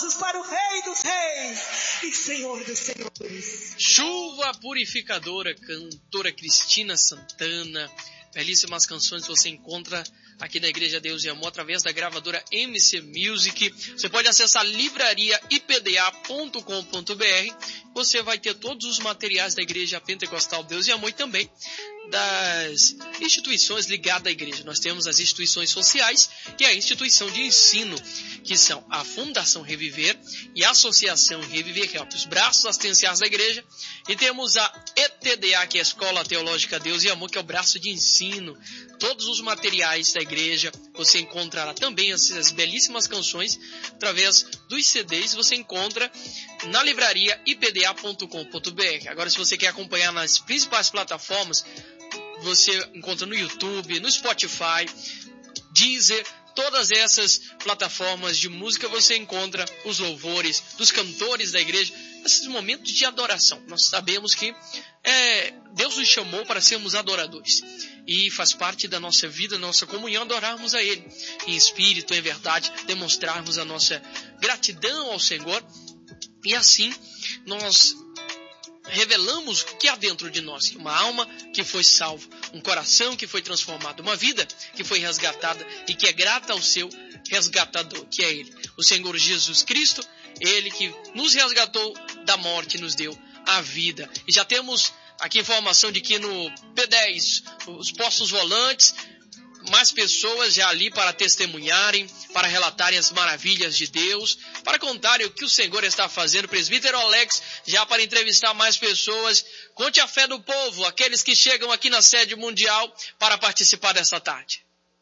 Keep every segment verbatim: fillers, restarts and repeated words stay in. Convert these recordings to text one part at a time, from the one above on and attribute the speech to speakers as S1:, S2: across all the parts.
S1: aplausos para o Rei dos Reis e Senhor dos Senhores.
S2: Chuva Purificadora, cantora Cristina Santana. Belíssimas canções você encontra aqui na Igreja Deus e Amor através da gravadora M C Music. Você pode acessar livraria i p d a ponto com ponto b r. Você vai ter todos os materiais da Igreja Pentecostal Deus e Amor e também das instituições ligadas à igreja. Nós temos as instituições sociais e a instituição de ensino, que são a Fundação Reviver e a Associação Reviver, que é os braços assistenciais da igreja. E temos a E T D A, que é a Escola Teológica Deus e Amor, que é o braço de ensino. Todos os materiais da igreja, você encontrará também essas belíssimas canções através dos C Ds, você encontra na livraria i p d a ponto com ponto b r. Agora, se você quer acompanhar nas principais plataformas, você encontra no YouTube, no Spotify, Deezer, todas essas plataformas de música você encontra os louvores dos cantores da igreja, esses momentos de adoração. Nós sabemos que é, Deus nos chamou para sermos adoradores e faz parte da nossa vida, da nossa comunhão, adorarmos a Ele em espírito, em verdade, demonstrarmos a nossa gratidão ao Senhor e assim nós revelamos o que há dentro de nós, uma alma que foi salva, um coração que foi transformado, uma vida que foi resgatada e que é grata ao seu resgatador, que é Ele, o Senhor Jesus Cristo, Ele que nos resgatou da morte e nos deu a vida. E já temos aqui informação de que no P dez, os postos volantes, mais pessoas já ali para testemunharem, para relatarem as maravilhas de Deus, para contarem o que o Senhor está fazendo. Presbítero Alex, já para entrevistar mais pessoas. Conte a fé do povo, aqueles que chegam aqui na sede mundial para participar dessa tarde.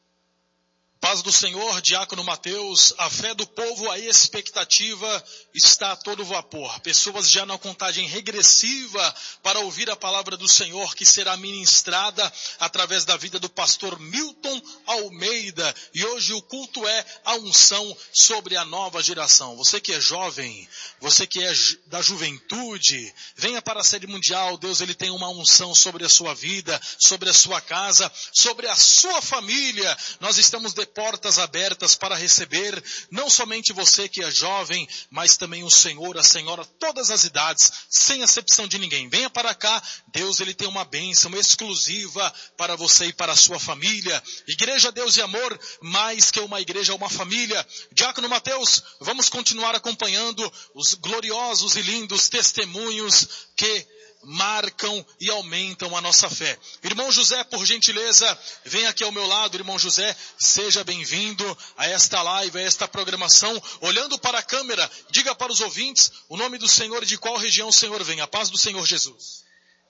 S3: Paz do Senhor, Diácono Mateus, a fé do povo, a expectativa está a todo vapor. Pessoas já na contagem regressiva para ouvir a palavra do Senhor que será ministrada através da vida do pastor Milton Almeida. E hoje o culto é a unção sobre a nova geração. Você que é jovem, você que é da juventude, venha para a sede mundial. Deus, ele tem uma unção sobre a sua vida, sobre a sua casa, sobre a sua família. Nós estamos de portas abertas para receber não somente você que é jovem, mas também o senhor, a senhora, todas as idades, sem acepção de ninguém. Venha para cá, Deus ele tem uma bênção exclusiva para você e para a sua família. Igreja Deus e Amor, mais que uma igreja, uma família. Diácono Mateus, vamos continuar acompanhando os gloriosos e lindos testemunhos que marcam e aumentam a nossa fé. Irmão José, por gentileza, vem aqui ao meu lado. Irmão José, seja bem-vindo a esta live, a esta programação. Olhando para a câmera, diga para os ouvintes o nome do Senhor e de qual região o Senhor vem. A paz do Senhor Jesus.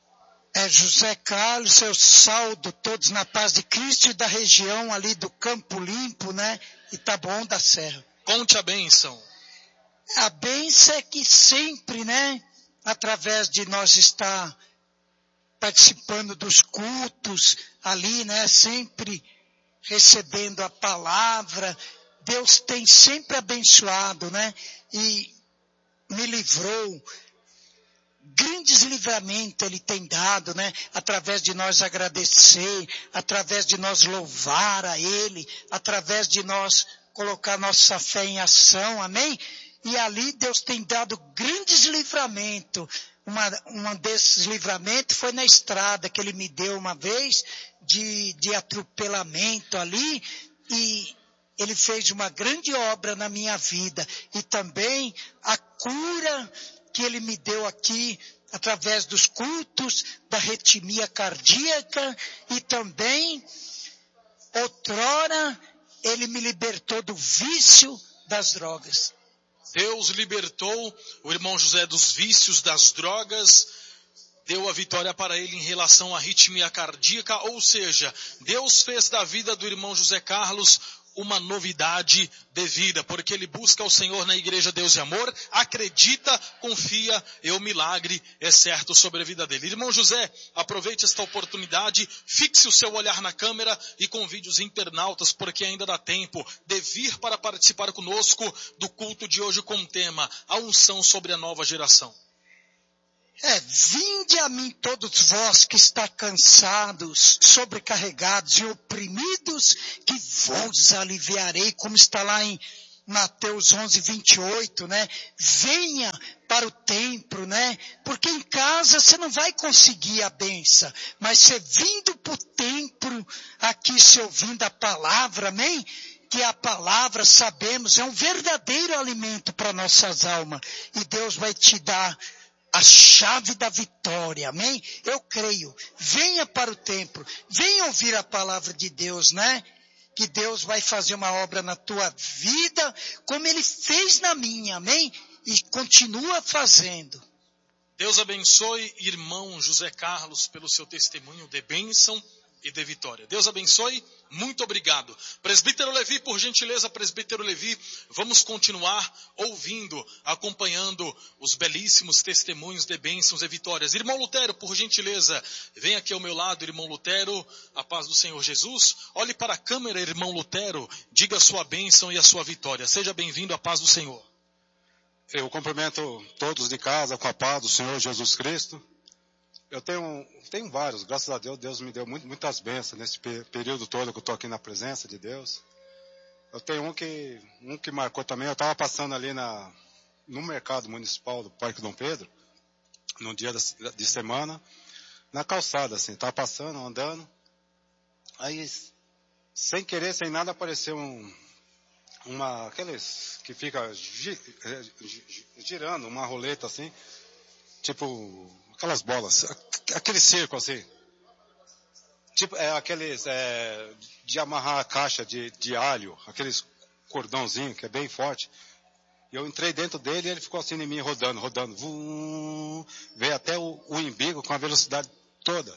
S4: É José Carlos, eu saúdo todos na paz de Cristo e da região ali do Campo Limpo, né? Itabon da Serra.
S3: Conte a bênção.
S4: A bênção é que sempre, né? Através de nós estar participando dos cultos ali, né? Sempre recebendo a palavra. Deus tem sempre abençoado, né? E me livrou. Grandes livramentos Ele tem dado, né? Através de nós agradecer, através de nós louvar a Ele, através de nós colocar nossa fé em ação, amém? E ali Deus tem dado grandes livramentos. Uma, um desses livramentos foi na estrada que Ele me deu uma vez, de, de atropelamento ali, e Ele fez uma grande obra na minha vida. E também a cura que Ele me deu aqui, através dos cultos, da arritmia cardíaca, e também, outrora, Ele me libertou do vício das drogas.
S3: Deus libertou o irmão José dos vícios, das drogas, deu a vitória para ele em relação à arritmia cardíaca, ou seja, Deus fez da vida do irmão José Carlos uma novidade de vida, porque ele busca o Senhor na Igreja Deus e Amor, acredita, confia, e o milagre é certo sobre a vida dele. Irmão José, aproveite esta oportunidade, fixe o seu olhar na câmera e convide os internautas, porque ainda dá tempo de vir para participar conosco do culto de hoje com o tema, a unção sobre a nova geração.
S4: É, vinde a mim todos vós que está cansados, sobrecarregados e oprimidos, que vos aliviarei, como está lá em Mateus onze, vinte e oito, né? Venha para o templo, né? Porque em casa você não vai conseguir a benção, mas você vindo para o templo, aqui se ouvindo a palavra, amém? Que a palavra, sabemos, é um verdadeiro alimento para nossas almas. E Deus vai te dar a chave da vitória, amém? Eu creio. Venha para o templo, venha ouvir a palavra de Deus, né? Que Deus vai fazer uma obra na tua vida, como Ele fez na minha, amém? E continua fazendo.
S3: Deus abençoe, irmão José Carlos, pelo seu testemunho de bênção e de vitória. Deus abençoe, muito obrigado. Presbítero Levi, por gentileza, presbítero Levi, vamos continuar ouvindo, acompanhando os belíssimos testemunhos de bênçãos e vitórias. Irmão Lutero, por gentileza, vem aqui ao meu lado, irmão Lutero, a paz do Senhor Jesus. Olhe para a câmera, irmão Lutero, diga a sua bênção e a sua vitória. Seja bem-vindo à paz do Senhor.
S5: Eu cumprimento todos de casa com a paz do Senhor Jesus Cristo. Eu tenho, tenho vários, graças a Deus, Deus me deu muito, muitas bênçãos nesse período todo que eu estou aqui na presença de Deus. Eu tenho um que, um que marcou também, eu estava passando ali na, no mercado municipal do Parque Dom Pedro, num dia de semana, na calçada, assim, estava passando, andando, aí, sem querer, sem nada, apareceu um, uma, aqueles que fica girando, uma roleta assim, tipo... aquelas bolas, aquele cerco assim, tipo, é aqueles, é, de amarrar a caixa de, de alho, aqueles cordãozinho que é bem forte. E eu entrei dentro dele e ele ficou assim em mim, rodando, rodando, vum, veio até o, o umbigo com a velocidade toda.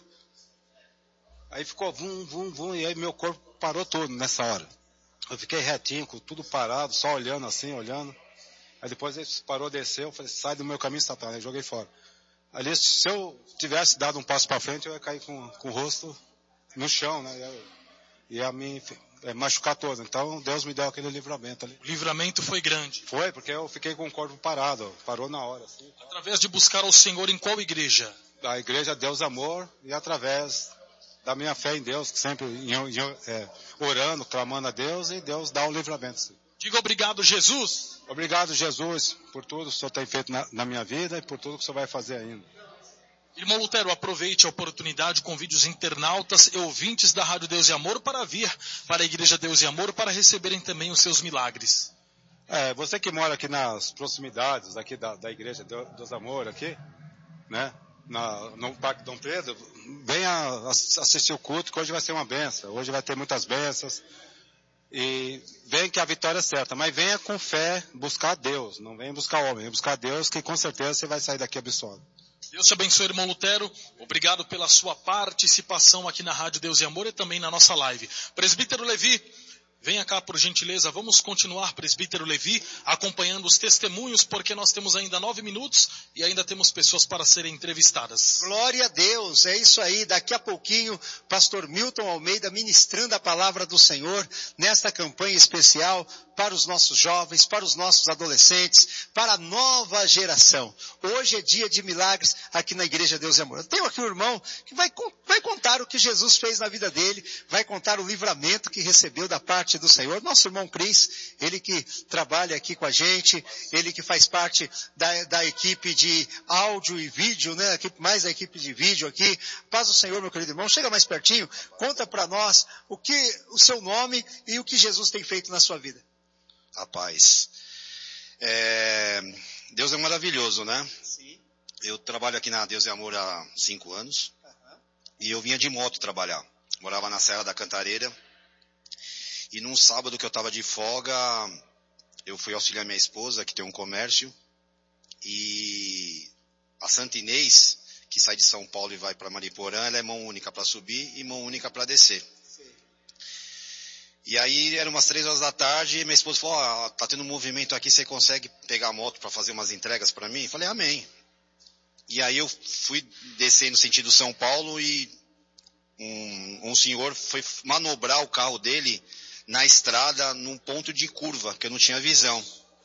S5: Aí ficou vum, vum, vum, e aí meu corpo parou todo nessa hora. Eu fiquei retinho, com tudo parado, só olhando assim, olhando. Aí depois ele parou, desceu, eu falei, sai do meu caminho, Satanás, eu joguei fora. Ali, se eu tivesse dado um passo para frente, eu ia cair com, com o rosto no chão, né? Ia, ia me é, machucar todo. Então, Deus me deu aquele livramento ali.
S3: O livramento foi grande.
S5: Foi, porque eu fiquei com o corpo parado, parou na hora. Assim.
S3: Através de buscar ao Senhor em qual igreja?
S5: Da igreja Deus Amor e através da minha fé em Deus, que sempre iam, iam, é, orando, clamando a Deus, e Deus dá o livramento. Sim.
S3: Diga obrigado, Jesus.
S5: Obrigado, Jesus, por tudo que o Senhor tem feito na, na minha vida e por tudo que o Senhor vai fazer ainda.
S3: Irmão Lutero, aproveite a oportunidade, convide os internautas e ouvintes da Rádio Deus e Amor para vir para a Igreja Deus e Amor para receberem também os seus milagres.
S5: É, você que mora aqui nas proximidades aqui da, da Igreja Deus e Amor, aqui, né, na, no Parque Dom Pedro, venha assistir o culto, que hoje vai ser uma benção. Hoje vai ter muitas bênçãos. E venha que a vitória é certa, mas venha com fé buscar Deus, não venha buscar homem, venha buscar Deus, que com certeza você vai sair daqui abençoado.
S3: Deus te abençoe, irmão Lutero. Obrigado pela sua participação aqui na Rádio Deus e Amor e também na nossa live. Presbítero Levi, venha cá por gentileza. Vamos continuar, presbítero Levi, acompanhando os testemunhos, porque nós temos ainda nove minutos e ainda temos pessoas para serem entrevistadas.
S6: Glória a Deus, é isso aí. Daqui a pouquinho, pastor Milton Almeida ministrando a palavra do Senhor nesta campanha especial para os nossos jovens, para os nossos adolescentes, para a nova geração. Hoje é dia de milagres aqui na Igreja Deus e Amor. Eu tenho aqui um irmão que vai, vai contar o que Jesus fez na vida dele, vai contar o livramento que recebeu da parte do Senhor. Nosso irmão Cris, ele que trabalha aqui com a gente, ele que faz parte da, da equipe de áudio e vídeo, né? Mais a equipe de vídeo aqui. Paz do Senhor, meu querido irmão. Chega mais pertinho, conta para nós o que, o seu nome e o que Jesus tem feito na sua vida.
S7: Rapaz, é, Deus é maravilhoso, né?
S6: Sim.
S7: Eu trabalho aqui na Deus e Amor há cinco anos.
S6: Uhum.
S7: E eu vinha de moto trabalhar. Morava na Serra da Cantareira. E num sábado que eu estava de folga, eu fui auxiliar minha esposa, que tem um comércio. E a Santa Inês, que sai de São Paulo e vai para Mariporã, ela é mão única para subir e mão única para descer. E aí, eram umas três horas da tarde, e minha esposa falou, ó, oh, tá tendo um movimento aqui, você consegue pegar a moto para fazer umas entregas para mim? Eu falei, amém. E aí eu fui descer no sentido São Paulo e um, um senhor foi manobrar o carro dele na estrada, num ponto de curva, que eu não tinha visão.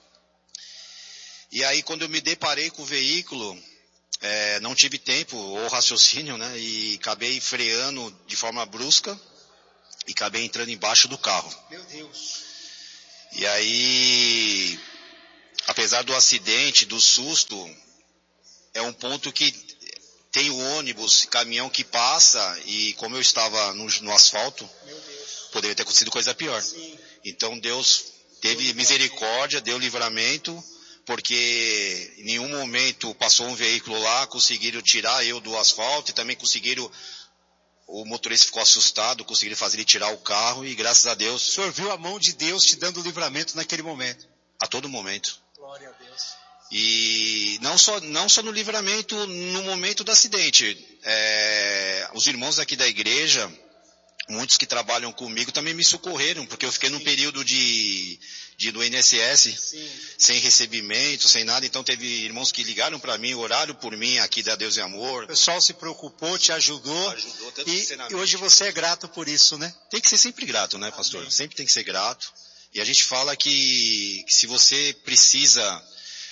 S7: E aí, quando eu me deparei com o veículo, é, não tive tempo, ou raciocínio, né, e acabei freando de forma brusca, e acabei entrando embaixo do carro.
S6: Meu Deus.
S7: E aí, apesar do acidente, do susto, é um ponto que tem o ônibus, caminhão que passa, e como eu estava no, no asfalto, poderia ter acontecido coisa pior. Sim. Então Deus teve misericórdia, deu livramento, porque em nenhum momento passou um veículo lá, conseguiram tirar eu do asfalto, e também conseguiram, o motorista ficou assustado, conseguiram fazer ele tirar o carro, e graças a Deus...
S6: O senhor viu a mão de Deus te dando livramento naquele momento?
S7: A todo momento.
S6: Glória a Deus.
S7: E não só, não só no livramento, no momento do acidente. É, os irmãos aqui da igreja, muitos que trabalham comigo, também me socorreram, porque eu fiquei num período de, de do I N S S, Sim. sem recebimento, sem nada. Então teve irmãos que ligaram para mim, oraram por mim aqui da Deus e Amor.
S6: O pessoal se preocupou, te ajudou, ajudou e, e hoje você é grato por isso, né?
S7: Tem que ser sempre grato, né, pastor? Amém. Sempre tem que ser grato. E a gente fala que, que se você precisa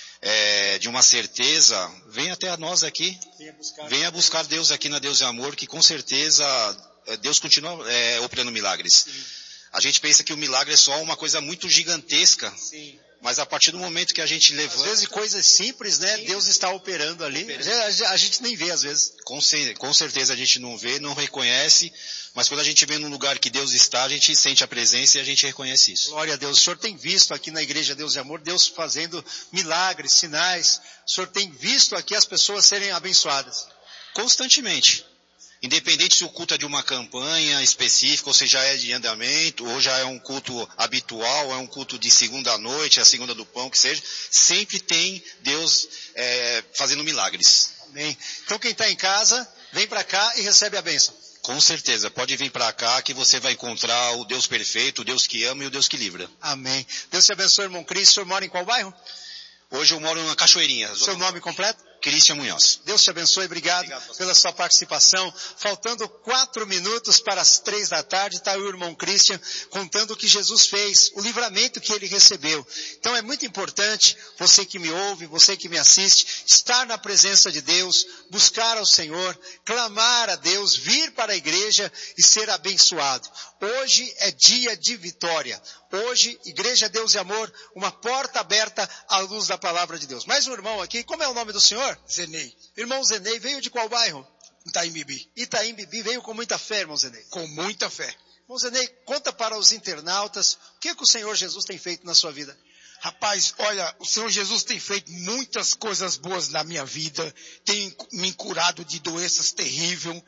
S7: é, de uma certeza, venha até a nós aqui. Venha buscar, venha buscar Deus aqui na Deus e Amor, que com certeza Deus continua é, operando milagres. Sim. A gente pensa que o milagre é só uma coisa muito gigantesca. Sim. Mas a partir do momento que a gente levanta...
S6: Às vezes coisas simples, né? Sim. Deus está operando ali. Operando. A gente nem vê às vezes.
S7: Com, com certeza a gente não vê, não reconhece. Mas quando a gente vê num lugar que Deus está, a gente sente a presença e a gente reconhece isso.
S6: Glória a Deus. O senhor tem visto aqui na Igreja Deus e Amor, Deus fazendo milagres, sinais. O senhor tem visto aqui as pessoas serem abençoadas?
S7: Constantemente. Independente se o culto é de uma campanha específica, ou se já é de andamento, ou já é um culto habitual, é um culto de segunda noite, a segunda do pão, que seja, sempre tem Deus é, fazendo milagres.
S6: Amém. Então quem está em casa, vem para cá e recebe a bênção.
S7: Com certeza, pode vir para cá que você vai encontrar o Deus perfeito, o Deus que ama e o Deus que livra.
S6: Amém. Deus te abençoe, irmão Cris. O senhor mora em qual bairro?
S7: Hoje eu moro numa Cachoeirinha.
S6: Seu nome completo?
S7: Cristian Munhoz.
S6: Deus te abençoe, obrigado, obrigado pela sua participação. Faltando quatro minutos para as três da tarde, está o irmão Cristian contando o que Jesus fez, o livramento que ele recebeu. Então é muito importante, você que me ouve, você que me assiste, estar na presença de Deus, buscar ao Senhor, clamar a Deus, vir para a igreja e ser abençoado. Hoje é dia de vitória. Hoje, Igreja Deus e Amor, uma porta aberta à luz da palavra de Deus. Mais um irmão aqui, como é o nome do senhor?
S8: Zenei.
S6: Irmão Zenei, veio de qual bairro?
S8: Itaim Bibi.
S6: Itaim Bibi, veio com muita fé, irmão Zenei.
S8: Com muita fé.
S6: Irmão Zenei, conta para os internautas, o que, que o Senhor Jesus tem feito na sua vida?
S8: Rapaz, olha, o Senhor Jesus tem feito muitas coisas boas na minha vida, tem me curado de doenças terríveis,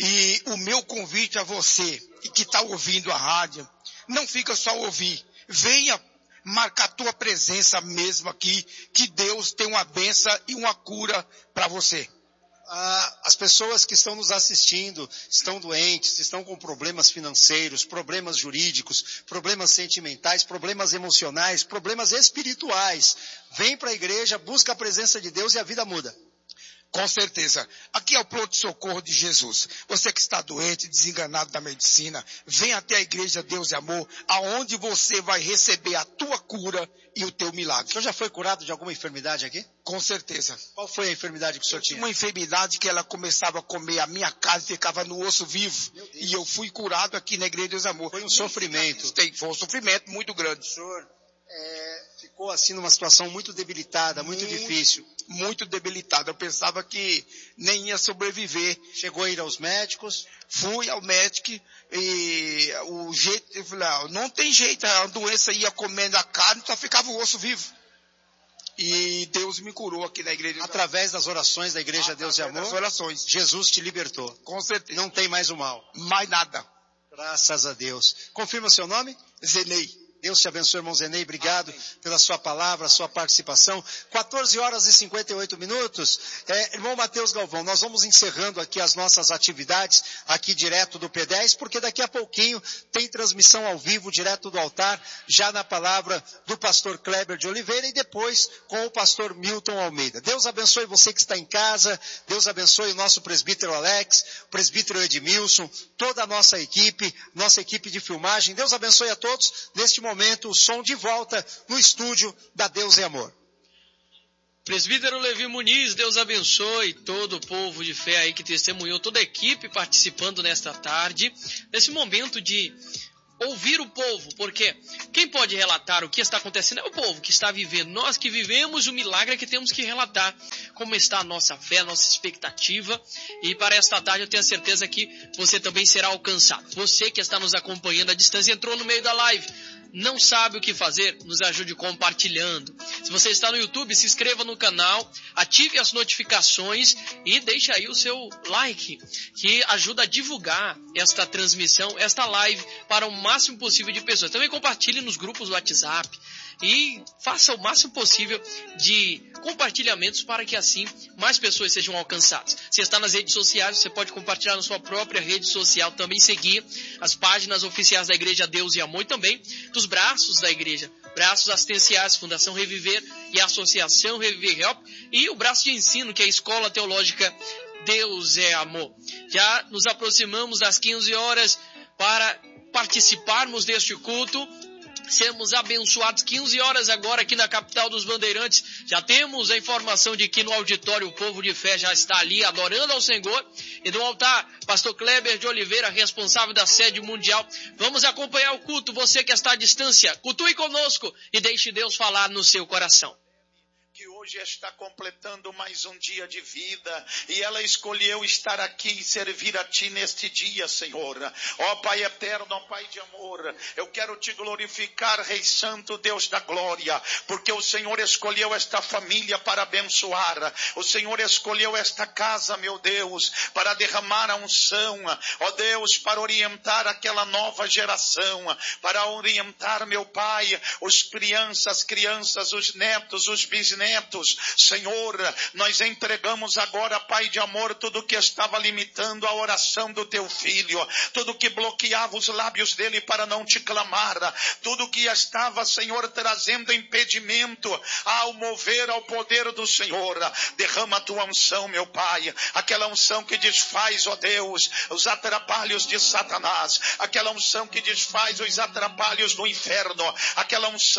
S8: e o meu convite a você, que está ouvindo a rádio, não fica só ouvir, venha marcar tua presença mesmo aqui, que Deus tem uma bênção e uma cura para você.
S6: Ah, as pessoas que estão nos assistindo estão doentes, estão com problemas financeiros, problemas jurídicos, problemas sentimentais, problemas emocionais, problemas espirituais. Vem para a igreja, busca a presença de Deus e a vida muda.
S8: Com certeza. Aqui é o pronto-socorro de Jesus. Você que está doente, desenganado da medicina, vem até a Igreja Deus e Amor, aonde você vai receber a tua cura e o teu milagre.
S6: O senhor já foi curado de alguma enfermidade aqui?
S8: Com certeza.
S6: Qual foi a enfermidade que o senhor tinha?
S8: Uma enfermidade que ela começava a comer a minha casa e ficava no osso vivo. E eu fui curado aqui na Igreja Deus e Amor.
S6: Foi um sofrimento.
S8: Foi um sofrimento muito grande.
S6: O senhor é, ficou assim numa situação muito debilitada, muito, muito difícil.
S8: Muito debilitado. Eu pensava que nem ia sobreviver.
S6: Chegou a ir aos médicos?
S8: Fui ao médico e o jeito, eu falei, ah, não tem jeito, a doença ia comendo a carne, só ficava o osso vivo. E Deus me curou aqui na igreja.
S6: Através das orações da Igreja Deus e Amor,
S8: das orações.
S6: Jesus te libertou.
S8: Com certeza.
S6: Não tem mais o mal.
S8: Mais nada.
S6: Graças a Deus. Confirma o seu nome?
S8: Zenei.
S6: Deus te abençoe, irmão Zenei. Obrigado Amém. Pela sua palavra, sua participação. quatorze horas e cinquenta e oito minutos. É, irmão Mateus Galvão, nós vamos encerrando aqui as nossas atividades, aqui direto do P dez, porque daqui a pouquinho tem transmissão ao vivo, direto do altar, já na palavra do pastor Kleber de Oliveira e depois com o pastor Milton Almeida. Deus abençoe você que está em casa. Deus abençoe o nosso presbítero Alex, o presbítero Edmilson, toda a nossa equipe, nossa equipe de filmagem. Deus abençoe a todos neste momento. momento, o som de volta no estúdio da Deus e Amor.
S2: Presbítero Levi Muniz, Deus abençoe todo o povo de fé aí que testemunhou, toda a equipe participando nesta tarde, nesse momento de ouvir o povo, porque quem pode relatar o que está acontecendo é o povo que está vivendo. Nós que vivemos o milagre é que temos que relatar como está a nossa fé, a nossa expectativa. E para esta tarde eu tenho a certeza que você também será alcançado. Você que está nos acompanhando à distância, entrou no meio da live, não sabe o que fazer, nos ajude compartilhando. Se você está no YouTube, se inscreva no canal, ative as notificações e deixe aí o seu like, que ajuda a divulgar esta transmissão, esta live, para o máximo possível de pessoas. Também compartilhe nos grupos do WhatsApp e faça o máximo possível de compartilhamentos para que assim mais pessoas sejam alcançadas. Se está nas redes sociais, você pode compartilhar na sua própria rede social, também seguir as páginas oficiais da Igreja Deus e Amor e também dos braços da igreja, braços assistenciais, Fundação Reviver e Associação Reviver Help, e o braço de ensino, que é a Escola Teológica Deus é Amor. Já nos aproximamos das quinze horas para participarmos deste culto, sermos abençoados. Quinze horas agora aqui na capital dos Bandeirantes. Já temos a informação de que no auditório o povo de fé já está ali adorando ao Senhor. E no altar, pastor Kleber de Oliveira, responsável da sede mundial. Vamos acompanhar o culto. Você que está à distância, cultue conosco e deixe Deus falar no seu coração.
S9: Que hoje está completando mais um dia de vida, e ela escolheu estar aqui e servir a Ti neste dia, Senhor. Ó Pai eterno, ó Pai de amor, eu quero Te glorificar, Rei Santo, Deus da glória, porque o Senhor escolheu esta família para abençoar, o Senhor escolheu esta casa, meu Deus, para derramar a unção, ó Deus, para orientar aquela nova geração, para orientar, meu Pai, os crianças, crianças, os netos, os bisnetos. Senhor, nós entregamos agora, Pai de amor, tudo que estava limitando a oração do Teu Filho, tudo que bloqueava os lábios dele para não Te clamar, tudo que estava, Senhor, trazendo impedimento ao mover ao poder do Senhor. Derrama a Tua unção, meu Pai, aquela unção que desfaz, ó Deus, os atrapalhos de Satanás, aquela unção que desfaz os atrapalhos do inferno, aquela unção